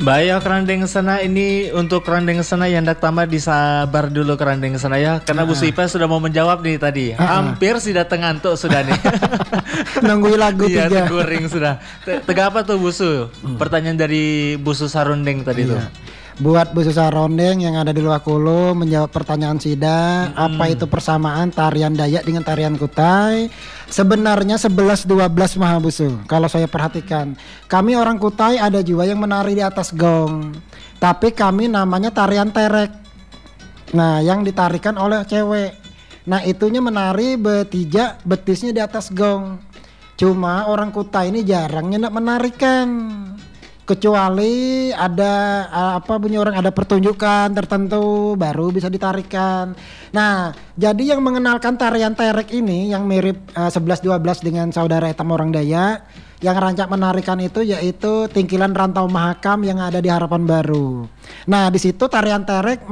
Bayo kerandeng sana ini untuk kerandeng sana yang hendak tamat disabar dulu kerandeng sana ya karena Bu Suipa sudah mau menjawab nih tadi. Hampir sih datang ngantuk sudah nih. Nungguin lagu Iya, tiga. teguring sudah. Tega apa tuh Bu Su? Pertanyaan dari Bu Su Sarundeng tadi tuh. Buat Bu Susah Rondeng yang ada di Luakulu menjawab pertanyaan Sida, apa itu persamaan tarian Dayak dengan tarian Kutai? Sebenarnya 11-12 Maha Busu. Kalau saya perhatikan, kami orang Kutai ada juga yang menari di atas gong. Tapi kami namanya tarian terek. Nah, yang ditarikan oleh cewek. Nah, itunya menari betijak betisnya di atas gong. Cuma orang Kutai ini jarang nyendak menarikan. Kecuali ada bunyi orang ada pertunjukan tertentu baru bisa ditarikan. Nah, jadi yang mengenalkan tarian terek ini yang mirip 11-12 dengan saudara etam orang Dayak yang rancak menarikan itu yaitu Tingkilan Rantau Mahakam yang ada di Harapan Baru. Nah, di situ tarian terek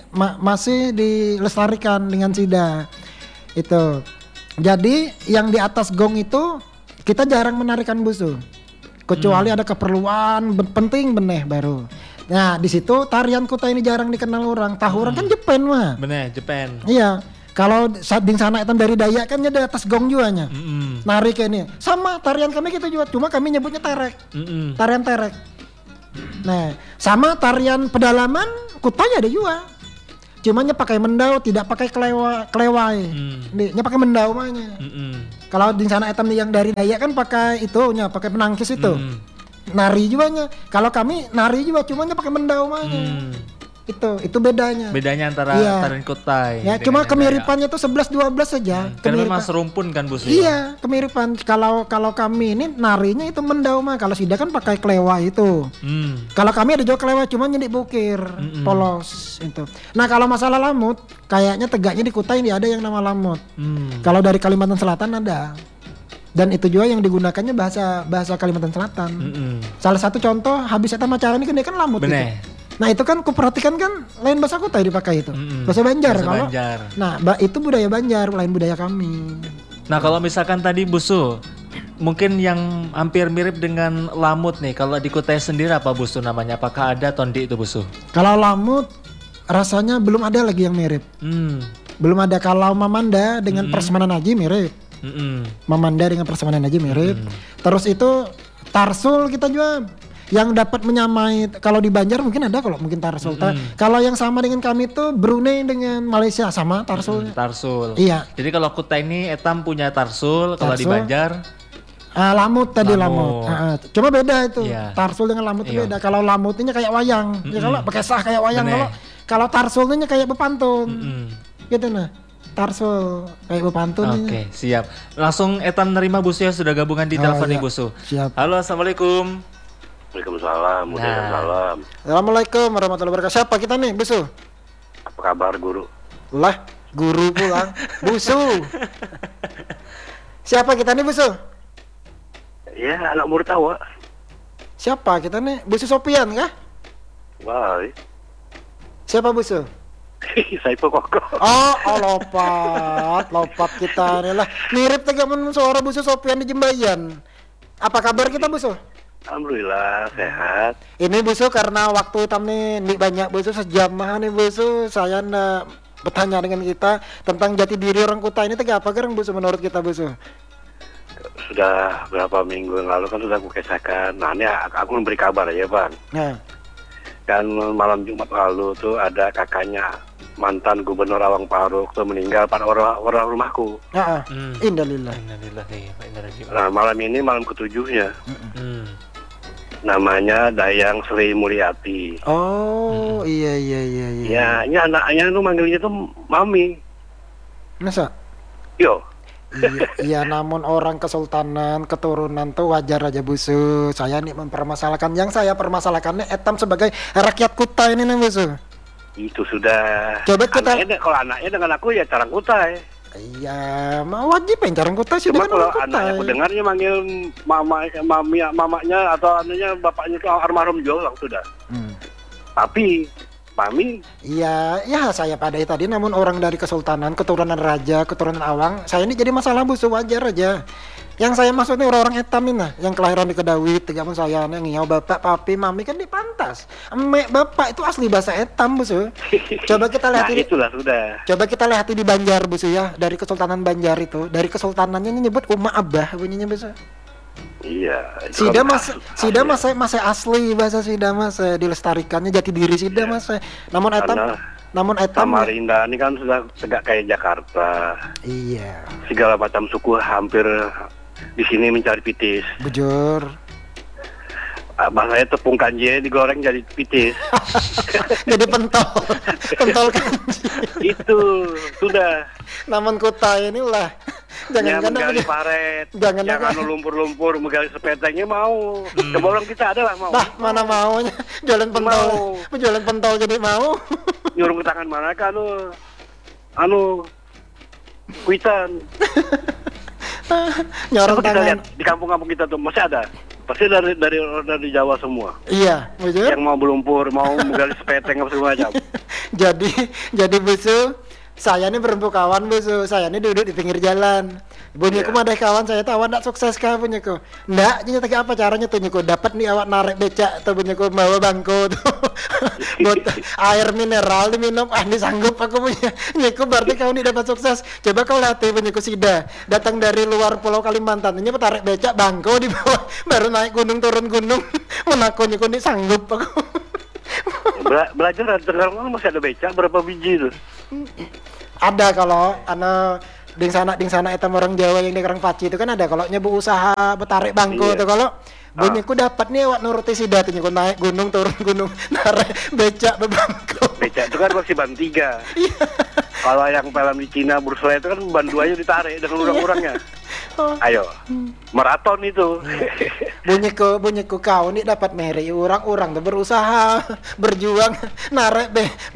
masih dilestarikan dengan Sida. Itu. Jadi yang di atas gong itu kita jarang menarikan busu. Kecuali ada keperluan penting beneh baru. Nah, di situ tarian Kutai ini jarang dikenal orang. Tahu orang kan Jepen mah. Bener, Jepen. Iya. Kalau di sana itu dari Dayak kan di atas gong juanya. Nari kayak ini. Sama tarian kami gitu juga, cuma kami nyebutnya terek. Tarian terek. Nah, sama tarian pedalaman Kutai ada juga. Cumanya pakai mendau, tidak pakai kelewai. Nya pakai mendau mahnya. Kalau di sana etam yang dari Dayak kan pakai itunya, pakai penangkis itu. Nari juga nya. Kalau kami nari juga cumanya pakai mendau mahnya. Itu bedanya. Bedanya antara tarian Kutai. Ya, cuma kemiripannya tuh 11-12 saja. Karena memang serumpun kan Bu Su. Iya, kemiripan. Kalau kami ini narinya itu mendau mah. Kalau Sida kan pakai kelewai itu. Kalau kami ada juga kelewai cuma nyedik bukir, polos itu. Nah, kalau masalah lamut, kayaknya tegaknya di Kutai ini ada yang nama lamut. Kalau dari Kalimantan Selatan ada. Dan itu juga yang digunakannya bahasa Kalimantan Selatan. Salah satu contoh habis eta acara ini kan lamut gitu. Nah, itu kan kuperhatikan kan lain bahasa Kutai dipakai itu. Bahasa Banjar kalau. Nah, itu budaya Banjar, lain budaya kami. Nah, kalau misalkan tadi Bu Su, mungkin yang hampir mirip dengan lamut nih. Kalau di Kutai sendiri apa Bu Su namanya? Apakah ada tondi itu Bu Su? Kalau lamut rasanya belum ada lagi yang mirip. Belum ada. Kalau Mamanda dengan Persemanan Haji mirip. Mamanda dengan Persemanan Haji mirip. Terus itu Tarsul kita juga yang dapat menyamai. Kalau di Banjar mungkin ada, kalau mungkin Tarsul. Kalau yang sama dengan kami itu Brunei dengan Malaysia sama Tarsul. Tarsul. Iya. Jadi kalau Kutai ini etam punya Tarsul, kalau di Banjar lamut tadi lamut. Cuma beda itu. Tarsul dengan lamut itu beda. Kalau lamut ini kayak wayang. Ya kalau pakai sah kayak wayang. Kalau Tarsul ini kayak bepantun. Gitu nah. Tarsul kayak bepantun. Oke, siap. Langsung etam nerima Bu Su ya, sudah gabungan di telepon nih Bu Su. Siap. Halo, Assalamualaikum. Waalaikumsalam, waalaikumsalam. Assalamualaikum warahmatullahi wabarakatuh. Siapa kita nih, Busu? Apa kabar guru? Lah, guru pulang. Busu. Siapa kita nih, Busu? Ya, anak murid awak. Siapa kita nih? Busu Sopian kah? Wah, Siapa Busu? saya pokok. Oh, lopat kita nih lah. Mirip tegaman suara Busu Sopian di Jembayan. Apa kabar kita, Busu? Alhamdulillah sehat. Ini Busu karena waktu nih banyak Busu sejam mah nih Busu. Saya bertanya dengan kita tentang jati diri orang Kutai ini apa gerang Busu menurut kita Busu? Sudah berapa minggu yang lalu kan sudah aku kisahkan. Nah, ini aku memberi kabar ya Bang. Kan malam Jumat lalu tuh ada kakaknya mantan gubernur Awang Paruk tuh meninggal pada orang rumahku. Innalillahi. Nah, malam ini malam ketujuhnya. Namanya Dayang Sri Mulyati. Oh, iya. Ya, ini anaknya tuh manggilnya tuh Mami. Masa? Yo. Iya, namun orang kesultanan, keturunan tuh wajar aja Busu. Saya nih mempermasalahkan. Yang saya permasalahkannya etam sebagai rakyat Kutai ini nih Busu. Itu sudah. Coba kita. Kalau anaknya dengan aku ya carang Kutai. Iya, mau wajib carang Kutai sih. Cuma kalau anaknya aku dengarnya manggil mamanya atau anunya bapaknya itu almarhum Jolang sudah. Tapi Mami. Iya, saya pada tadi namun orang dari kesultanan, keturunan raja, keturunan awang, saya ini jadi masalah Busu wajar aja. Yang saya maksud ini orang-orang etam ini nah, yang kelahiran di Kedawit, tegamun saya, yang ngiyau bapak, papi, mami kan di pantas. Emek bapak itu asli bahasa etam, Busu. Coba kita lihat Nah, itulah sudah. Coba kita lihat di Banjar, Busu ya, dari Kesultanan Banjar itu, dari kesultanannya nyebut Uma Abah bunyinya, Busu. Iya. Sida masih asli bahasa Sida masih dilestarikannya jati diri Sida masih. Namun etam Samarinda ini kan sudah tegak kayak Jakarta. Iya. Segala macam suku hampir di sini mencari pitis. Bujur. Bahasanya tepung kanji digoreng jadi pitis. Jadi pentol kanji. Itu sudah. Namun kota inilah. Jangan menggali paret, jangan lumpur-lumpur, menggali sepetengnya mau. Coba orang kita ada lah mau. Bah, mana maunya? Jualan pentol, jualan pentol jadi mau. Nyuruh ke tangan mana kan anu kuitan. Nyorong kita tangan. lihat di kampung-kampung kita tuh masih ada. Pasti dari Jawa semua. Iya, betul. Yang mau berlumpur, mau menggali sepeteng apa segala macam. jadi Busu, saya ini berempu kawan, Busu. Saya ini duduk di pinggir jalan. Bunyiku mah ada kawan saya tahu ndak sukses kah bunyiku. Ndak, jadi apa caranya tuh bunyiku? Dapat nih awak narik becak tuh bunyiku bawa bangku tuh. Buat air mineral diminum, ini sanggup aku punya. Bunyiku berarti kau nih dapat sukses. Coba kau latih bunyiku Sida. Datang dari luar Pulau Kalimantan. Ini tarik becak bangku di bawah, baru naik gunung turun gunung. Menaku bunyiku nih sanggup aku. Belajar sekarang masih ada becak berapa biji tuh? Ada kalau ding sana etam orang Jawa yang di Kerang Paci itu kan ada kalau nyebu usaha betarik bangku tuh kalau bunyiku dapat nih awak nuruti Sida tuh nyiku naik gunung turun gunung narik becak bebangku. Becak itu kan masih ban 3. Kalau yang film di Cina Bruce itu kan ban 2 aja ditarik dengan urang-urangnya. Ayo, maraton itu. bunyiku kau nih dapat meri orang tuh berusaha berjuang narik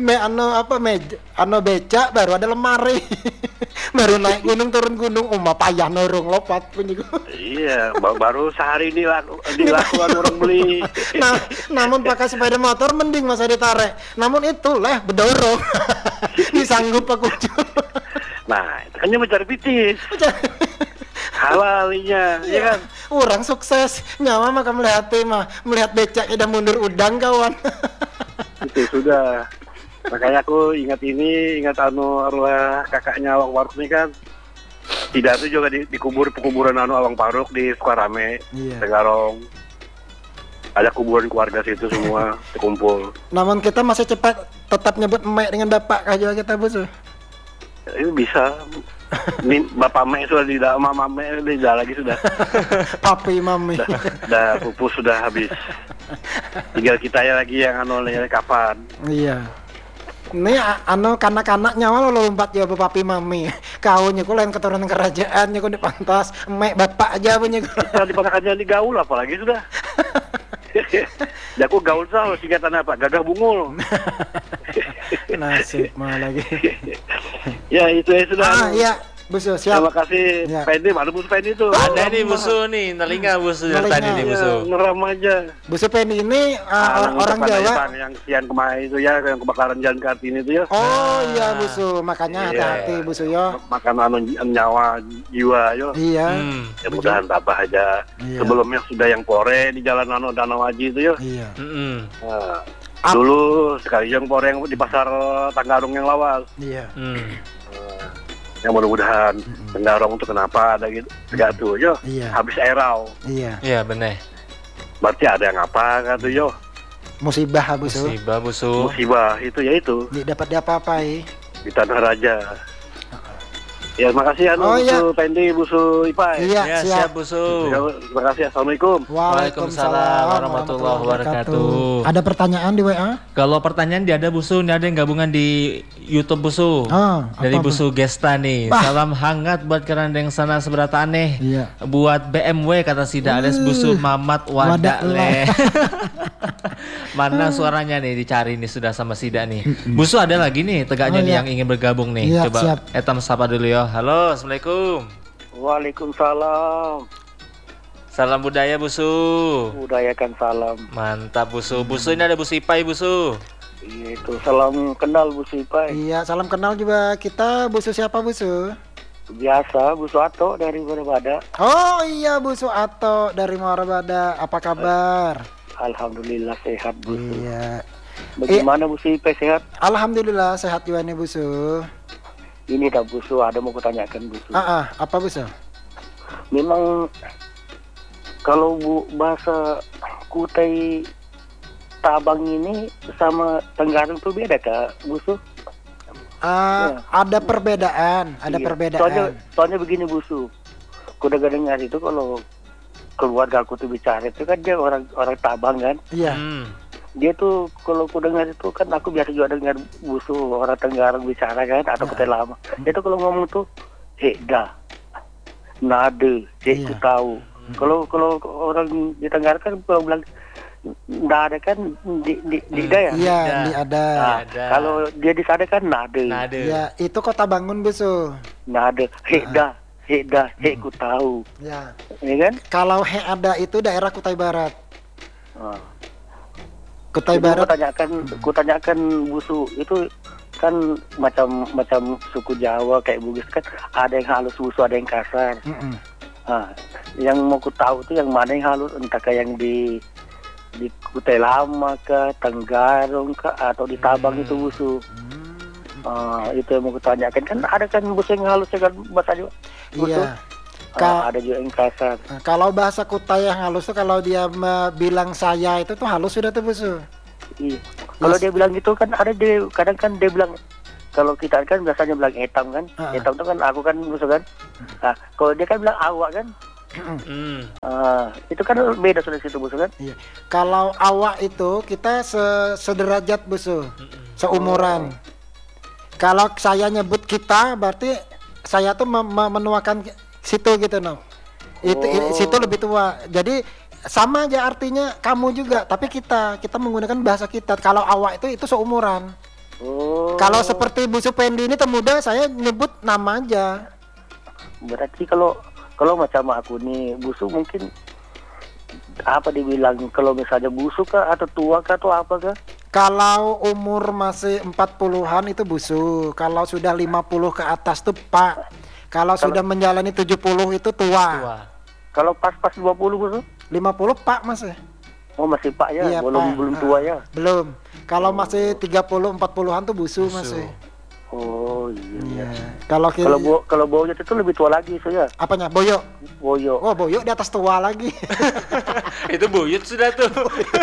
becak baru ada lemari. Baru naik gunung turun gunung payah norong lopat bunyiku. Iya, baru sehari ini dilakukan orang beli. Namun pakai sepeda motor mending masa ditarik. Namun itulah bedorong. Disanggup aku. Nah, itu kan mencari pitis. Halalinya, ya kan? Orang sukses, nyawa mah melihat becak udah mundur udang kawan. Itu sudah. Makanya aku ingat arwah kakaknya Awang Paruk ini kan. Tidak itu juga dikubur kuburan Awang Paruk di Sukarame, Tenggarong. Ada kuburan keluarga situ semua terkumpul. Namun kita masih cepat tetap nyebut emek dengan bapak aja kita Busu. Ini bisa. Bapak Mek sudah tidak, Mama Mek tidak lagi sudah. Papi Mami. Dah pupus sudah habis. Tinggal kita ya lagi yang kapan. Iya. Ini kanak-kanak nyawa lo lompat ya Papi Mami. Kau nyeku lain keturunan kerajaan nyeku di pantas. Mek bapak aja punya. Kita di panakannya digaul apalagi sudah. Jaku gaul sah singkatan apa? Gagah bungul. Nasib mah lagi. Ya itu ya sudah. Iya. Busu siap. Terima kasih. Ya. Pendi, mana Busu Pendi itu? Ada nih Busu nih, telinga Busu dari tadi nih Busu. Ngeram aja. Busu Pendi ini orang Jawa. Yang siang kemarin itu ya, yang kebakaran Jalan Kartini itu ya. Oh iya Busu, makanya hati-hati Busu yo. Makan nyawa jiwa yo. Iya. Ya mudahan tabah aja. Iya. Sebelumnya sudah yang pore di Jalan Danau Aji itu yo. Iya. Nah, dulu sekali yang pore yang di pasar Tanggarung yang lawas. Iya. Yang mudah-mudahan Tenggarong itu kenapa ada gitu tegak tuh yo. Iya. Habis airau. Iya. Iya benar. Berarti ada yang apa kan tuh yo. Musibah Busu. Musibah itu ya itu. Tidak dapat diapa-apai di Tanah Raja. Ya, makasih Busu Pendi, Busu Ipai. Iya, siap Busu. Terima kasih. Assalamualaikum. Waalaikumsalam warahmatullahi wabarakatuh. Ada pertanyaan di WA? Kalau pertanyaan ada Busu, ini ada yang gabungan di YouTube Busu. Dari Busu Gesta nih. Salam hangat buat kerandeng sana seberata aneh. Iya. Buat BMW kata Sida alias Busu Mamat Wadale. Mana suaranya nih dicari nih sudah sama Sida nih. Busu ada lagi nih tegaknya nih yang ingin bergabung nih. Iya, coba siap. Etam sapa dulu ya. Halo, assalamualaikum. Waalaikumsalam. Salam budaya Busu. Budayakan salam. Mantap Busu. Busu ini ada Busu Ipai Busu. Itu salam kenal Busu Ipai. Iya, salam kenal juga kita. Busu siapa Busu? Biasa, Bu Suato dari Bada. Oh iya Bu Suato dari Muarabada. Apa kabar? Alhamdulillah sehat, Bu. Iya. Bagaimana Bu Ipe sehat? Alhamdulillah sehat juga nih Bu Su. Ini dah Bu Su, ada mau kutanyakan Bu Su. Apa Bu Su? Memang kalau Bu bahasa Kutai Tabang ini sama Tenggarong tuh beda Kak, Bu Su? Ada perbedaan, Iya. Soalnya begini Bu Su. Aku udah dengar itu kalau keluarga aku tuh bicara itu kan dia orang Tabang kan. Iya. Dia tuh kalau aku dengar itu kan aku biasa juga dengar Bu Su orang Tenggarong bicara kan atau Kutai Lama. Dia tuh kalau ngomong tuh dah, nade, ku tahu. Kalau orang di Tenggara kan kalau bilang nggak ada kan di ya. Iya, ada. Kalau dia di sana kan nade. Ya, itu Kota Bangun Bu Su. Nade, dah, ku tahu. Ya. Ini kan? Kalau ada itu daerah Kutai Barat. Kutai Jadi Barat. Kutanyakan Bu Su itu kan macam suku Jawa kayak Bugis kan ada yang halus Bu Su, ada yang kasar. Yang mau ku tahu itu yang mana yang halus, entah kayak yang di Kutai Lama ke Tenggarong ke atau di Tabang itu Bu Su. Itu yang mau ku tanyakan kan ada kan Bu Su yang halus kan bahasa juga. Iya. Ada juga yang kasar. Kalau bahasa Kutai yang halus tuh kalau dia bilang saya itu tuh halus sudah tuh Bu Su. Iya. Kalau dia bilang gitu kan ada dia kadang kan dia bilang kalau kita kan biasanya bilang etam kan. Etam itu kan aku kan Bu Su kan. Nah, kalau dia kan bilang awak kan. Itu kan beda sudah situ Bu Su kan. Iya. Kalau awak itu kita sederajat Bu Su. Seumuran. Kalau saya nyebut kita berarti saya tuh menuakan situ gitu no. Situ lebih tua. Jadi sama aja artinya kamu juga, tapi kita menggunakan bahasa kita. Kalau awak itu seumuran. Kalau seperti Bu Supendi ini temuda, saya nyebut nama aja. Berarti kalau macam aku nih busu mungkin apa dibilang kalau misalnya busuk kah atau tua kah atau apa kah? Kalau umur masih 40-an itu busu. Kalau sudah 50 ke atas tuh Pak. Kalau sudah menjalani 70 itu tua. Kalau pas 20 busu? 50 Pak masih. Oh masih Pak ya, iya, belum tua ya. Belum. Kalau masih 30 40-an tuh busu masih. Oh iya. Kalau Boyot itu lebih tua lagi saya. Apanya? Boyok. Oh Boyok di atas tua lagi. Itu Buyut sudah tuh.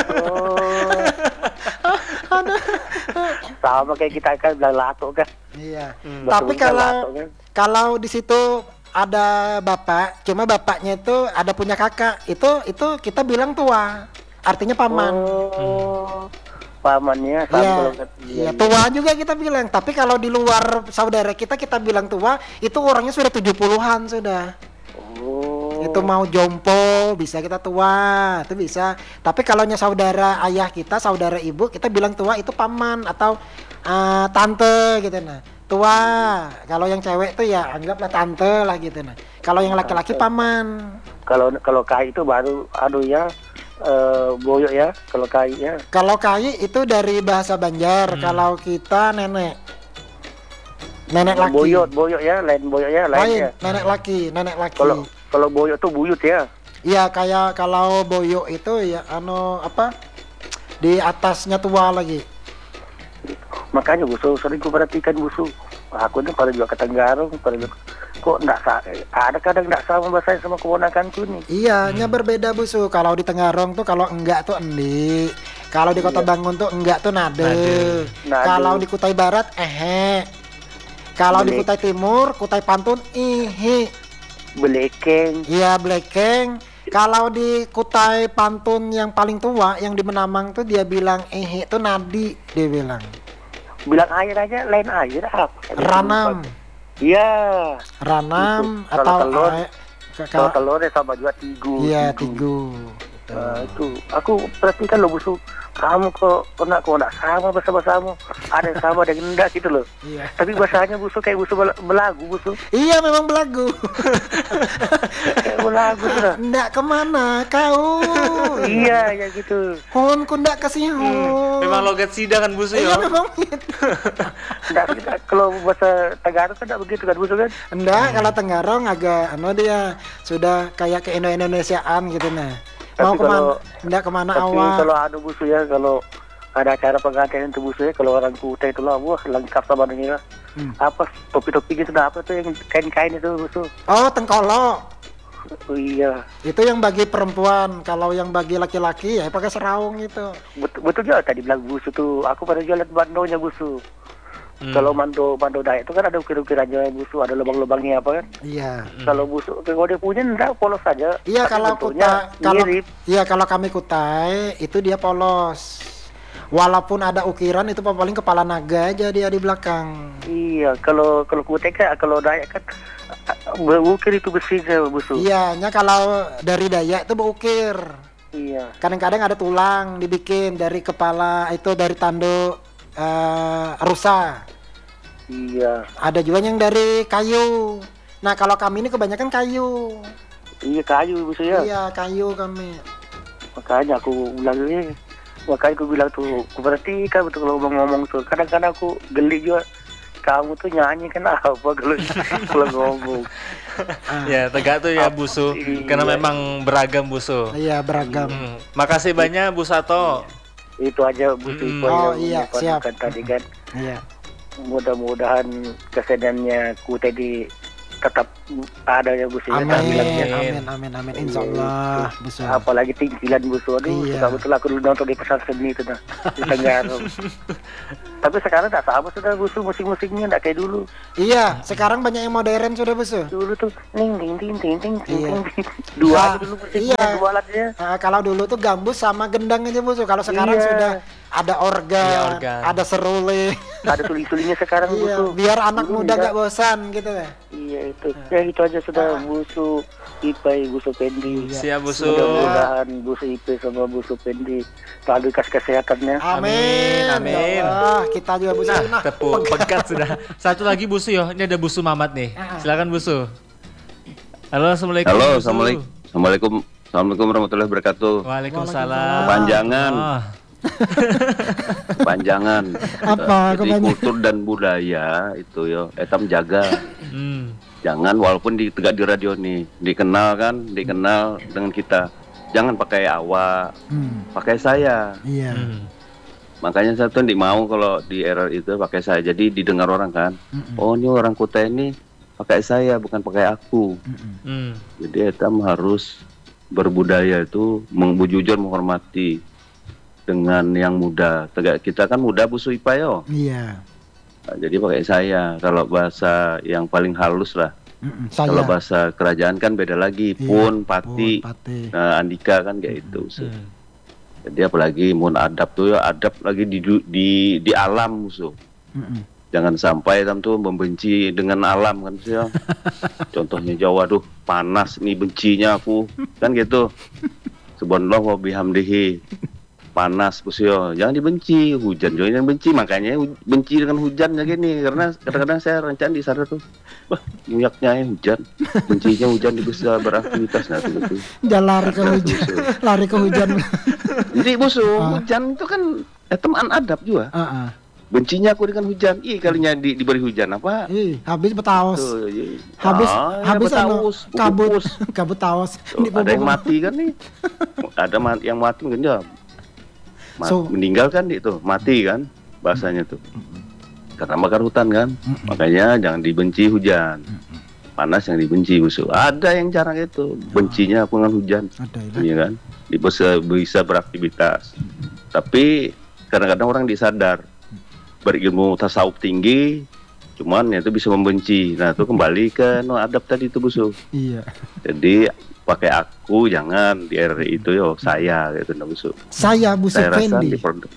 Sama kayak kita kan bilang lato kan. Iya. Tapi kalau di situ ada bapak, cuma bapaknya itu ada punya kakak, itu kita bilang tua. Artinya paman. Pamannya sama iya, tua juga kita bilang. Tapi kalau di luar saudara kita bilang tua, itu orangnya sudah 70-an sudah. Itu mau jompo bisa kita tua, itu bisa. Tapi kalau saudara ayah kita, saudara ibu, kita bilang tua itu paman atau tante gitu nah. Tua. Kalau yang cewek tuh ya anggaplah tante lah gitu nah. Kalau yang laki-laki paman. Kalau kai itu baru boyok ya, kalau kai ya. Kalau kai itu dari bahasa Banjar, kalau kita nenek laki. Boyok ya, lain boyok ya, lain ya. Nenek laki. Kalau boyok tuh buyut ya. Iya, kayak kalau boyok itu ya di atasnya tua lagi. Makanya busu sering ku perhatikan busu. Aku ini pada juga ke Tenggarong, kok ada kadang enggak sama bahasa sama keponakanku nih. Iya, berbeda busu. Kalau di Tenggarong tuh kalau enggak tuh endi. Kalau di Kota Bangun tuh enggak tuh nade. Kalau di Kutai Barat Kalau di Kutai Timur, Kutai Pantun ihi. Belekeng. Iya, belekeng. Kalau di Kutai Pantun yang paling tua yang di Menamang tuh dia bilang ihi itu nadi, dia bilang. Bilang air aja, lain air apa? Ranam. Iya. Ranam atau telur. Kalau telurnya sama juga tigu. Iya, tigu. Gitu. Itu aku perhatikan loh busuk. Kamu kok enggak sama bahasa-bahasamu. Ada yang sama ada yang enggak gitu loh. Iya. Tapi bahasanya busuk kayak busuk belagu busuk. Iya memang belagu. Kayak belagu sudah. Ndak kemana kau? Iya ya gitu. Hon ku ndak kasih hon. Memang logat sida kan busuk Iya ya. memang gitu. Enggak, kalau bahasa Tagalog kan enggak begitu kan busuk kan? Ndak kalau Tenggarong agak dia sudah kayak ke Indonesiaan gitu nah. Mau Tapi kemana? kalau- Ndak kemana Tapi awal? kalau ada busuk ya, kalau ada acara pengantin itu busuk ya, kalau orang Kutai itu lah, wah lengkap sama dunia. Apa topi-topi gitu, apa tuh yang kain-kain itu busuk? Oh tengkolok. Oh, iya, Itu yang bagi perempuan. Kalau yang bagi laki-laki ya pakai seraung gitu. betul juga tadi bilang busuk tuh. Aku pada jualan bandonya busuk. Kalau mando Dayak itu kan ada ukir-ukirannya busuk, ada lubang-lubangnya apa kan? Iya. Kalau busuk kalau dia punya enggak polos saja. Iya Tapi kalau bentuknya mirip. kalau kami Kutai itu dia polos. Walaupun ada ukiran itu paling kepala naga aja dia di belakang. Iya, kalau Kutai kan, kalau Dayak kan berukir itu besinya busuk. Iya, kalau dari Dayak itu berukir. Iya. Kadang-kadang ada tulang dibikin dari kepala itu dari tanduk rusa. Iya. Ada juga yang dari kayu. Nah kalau kami ini kebanyakan kayu. Iya kayu busuk ya. Iya kayu kami. Makanya aku bilang ini, makanya aku bilang tuh, aku perhatikan betul kalau ngomong tuh. Kadang-kadang aku geli juga. Kamu tuh nyanyi kan apa kalau ngomong. Ya, Tegak tuh ya busuk. Iya. Karena memang beragam busuk. Iya beragam. Makasih banyak Bu Sato. Itu aja busuk info Oh, yang iya, siap. dipadukan tadi kan. Iya. Mudah-mudahan keseniannya Kutai di tetap ada ya busuk. Amin, Amin. amin. Insya Allah, besok. Apalagi tinggilan busuk. Aduh, Iya. betul aku dulu nonton di pasar seni itu nah, di Tenggarong. Tapi sekarang tak sama sudah busuk, musik-musiknya tidak kayak dulu. Iya, sekarang banyak yang modern sudah besok. Dulu tuh ning ting ting ting ting ting Iya. ting. Dua Ah, aja dulu musiknya, iya. dua alatnya. Kalau dulu tuh gambus sama gendang aja busuk. Kalau sekarang Iya. sudah ada organ, Iya, organ. ada serule. Ada suling-sulingnya sekarang Iya, busuk. biar anak Dulu muda enggak. gak bosan gitu ya. Iya itu. Ya itu aja sudah busuk Ipai, busuk Pendi. Siap busuk. Mudah-mudahan busuk Ipai sama busuk Pendi selalu dikasih kesehatannya. Amin, Amin. Ya Allah, kita juga busuk. Nah, tepung pegat sudah. Satu lagi busu yo. Ini ada busu Mamat nih. Silakan busu. Halo, assalamualaikum. Halo, Busu. Assalamualaikum warahmatullahi wabarakatuh. Waalaikumsalam. Kepanjangan. Oh. Panjangan. Apa Jadi kepanjangan? kultur dan budaya itu yo, etam jaga. Hmm. Jangan walaupun Tegak di radio nih, dikenal dengan kita. Jangan pakai awak, pakai saya. Iya. Hmm. Makanya saya tuh mau kalau di era itu pakai saya. Jadi didengar orang kan. Oh, ini orang Kutai ini pakai saya bukan pakai aku. Hmm. Jadi etam harus berbudaya itu jujur menghormati dengan yang muda. Tegak kita kan muda busu ipa yo. Iya. Nah, jadi pakai saya. Kalau bahasa yang paling halus lah. Kalau Saya. bahasa kerajaan kan beda lagi. Iya, Pun, Pati, Pati. nah, Andika kan kayak itu. Hmm. Jadi apalagi mun adab tuh ya adab lagi di alam musuh. Jangan sampai tam tuh membenci dengan alam kan sih ya. Contohnya Jawa tuh panas nih bencinya aku kan gitu. Subhanallah wa bihamdihi. Panas busio, jangan dibenci, hujan juga yang benci, makanya benci dengan hujan kayak gini, karena kadang-kadang saya rencana di sana tuh, wah minyaknya hujan, bencinya hujan di bisa beraktivitas, nah itu. Jangan lari ke hujan. Lari ke hujan. Jadi hujan itu kan teman adab juga. Bencinya aku dengan hujan, kalinya diberi hujan apa? Habis betaos. Tuh, Habis betaus, kabut. Kabut taos. Tuh, ada yang mati kan nih, ada yang mati mungkin ya. Meninggal kan itu, mati kan bahasanya tuh. Karena bakar hutan kan. Makanya jangan dibenci hujan. Panas yang dibenci musuh. Ada yang jarang itu, bencinya dengan hujan. Iya kan? Bisa beraktivitas. Tapi kadang-kadang orang disadar berilmu tasawuf tinggi, cuman ya itu bisa membenci. Nah, itu kembali ke adab tadi itu musuh. Iya. Jadi pakai aku jangan di RRI itu yo saya gitu musuh. Saya Busu Saya rasa Pendi.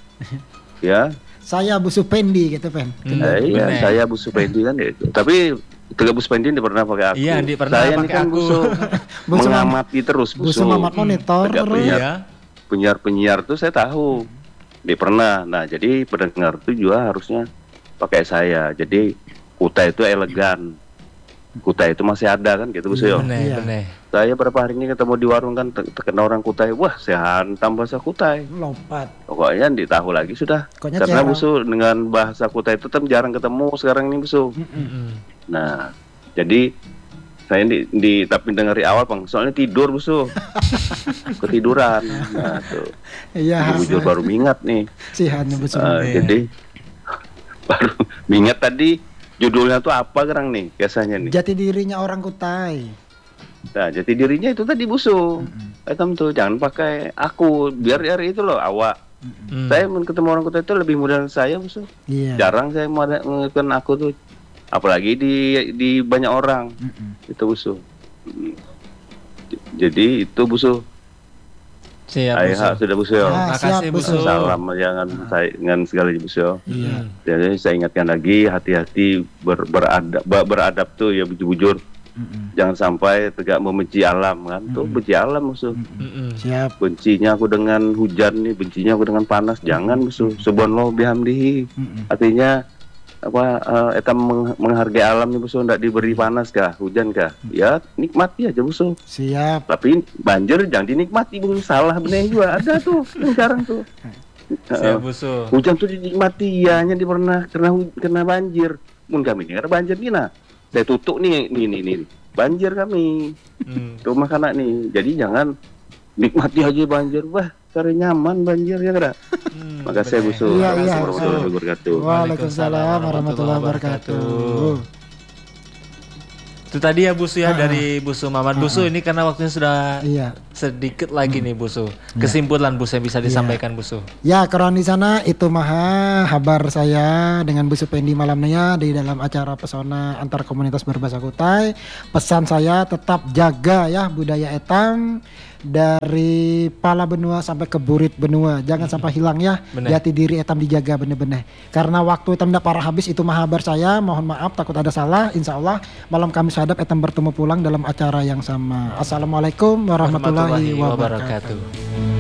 Ya. Saya Busu Pendi gitu Pen. Iya, saya Busu Pendi kan gitu. Tapi Tegak Busu Pendi pernah pakai aku. Iya, pernah saya pakai ini kan aku. Busu Busu mengamati terus Busu Mamat monitor Tegak terus. punya Iya. penyiar tuh saya tahu. Dia pernah. Nah, jadi pendengar tuh juga harusnya pakai saya. Jadi Kutai itu elegan. Kutai itu masih ada kan gitu Busu ya. Bener. Saya berapa hari ini ketemu di warung kan terkena orang Kutai. Wah, saya hantam bahasa Kutai. Lompat. Pokoknya ditahu lagi sudah. Pokoknya Karena jarang. Busu dengan bahasa Kutai itu jarang ketemu sekarang ini Busu. Nah, jadi saya tapi dari awal Bang, soalnya tidur Busu. Ketiduran. Nah, tuh. Iya. Bujur baru mingat nih. Sihannya Busu. Jadi baru mingat tadi judulnya tuh apa kerang nih biasanya nih. Jati dirinya orang Kutai. Nah, jati dirinya itu tadi Busu. Etam tuh jangan pakai aku, biar itu loh awak. Saya ketemu orang Kutai itu lebih muda dari saya Busu. Iya. Jarang saya menggunakan aku tuh, apalagi di banyak orang. Itu Busu. Jadi itu Busu. Siap Busu. Sudah Busu ya. Makasih Busu. Salam jangan saya dengan segala Busu. Iya. Jadi saya ingatkan lagi hati-hati beradab tuh ya bujur-bujur. Jangan sampai tegak membenci alam kan. Tuh benci alam Musuh. Siap. Bencinya aku dengan hujan nih, bencinya aku dengan panas. Jangan Musuh. Subhanallah bihamdihi. Artinya etam menghargai alam nih Musuh, ndak diberi panas kah, hujan kah? Ya nikmati aja Musuh. Siap. Tapi banjir jangan dinikmati Musuh, salah bener juga ada tuh yang jarang tuh. Siap Busu. Hujan tuh dinikmati, ya hanya di pernah kena banjir. Mun kami ini karena banjir nih nah. Saya tutup nih banjir kami. Rumah kanak nih. Jadi jangan nikmati aja banjir. Wah, cari nyaman banjir ya kada. Makasih Busu. Iya. Warahmatullahi wabarakatuh. Waalaikumsalam warahmatullahi wabarakatuh. Itu tadi ya Busu ya dari Busu Mamat. Busu ini karena waktunya sudah Iya. sedikit lagi nih Busu. Kesimpulan Busu yang bisa disampaikan Busu. Ya, kawan di sana itu maha kabar saya dengan Busu Pendi malamnya di dalam acara Pesona Antar Komunitas Berbahasa Kutai. Pesan saya tetap jaga ya budaya etam dari Pala Benua sampai ke Burit Benua. Jangan sampai hilang ya. Jati diri etam dijaga bener-bener. Karena waktu etam ndak parah habis itu maha kabar saya. Mohon maaf takut ada salah. Insya Allah malam Kamis hadap etam bertemu pulang dalam acara yang sama. Assalamualaikum warahmatullahi wabarakatuh.